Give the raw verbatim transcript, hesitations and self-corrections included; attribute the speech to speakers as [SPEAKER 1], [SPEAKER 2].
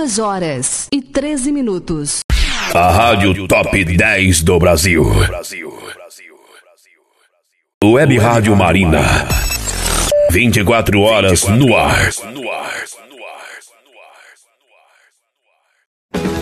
[SPEAKER 1] Duas horas e treze minutos.
[SPEAKER 2] A Rádio Top dez do Brasil. Web Rádio Marina. vinte e quatro horas no ar.